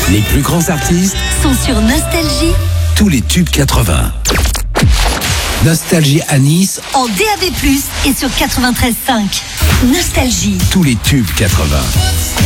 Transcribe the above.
Les plus grands artistes sont sur Nostalgie. Tous les tubes 80. Nostalgie à Nice en DAB+, et sur 93.5. Nostalgie. Tous les tubes 80.